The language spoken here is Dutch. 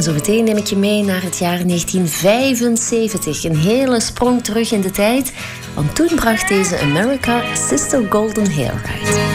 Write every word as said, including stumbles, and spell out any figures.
zo meteen neem ik je mee naar het jaar negentien vijfenzeventig. Een hele sprong terug in de tijd, want toen bracht deze America Sister Golden Hair uit.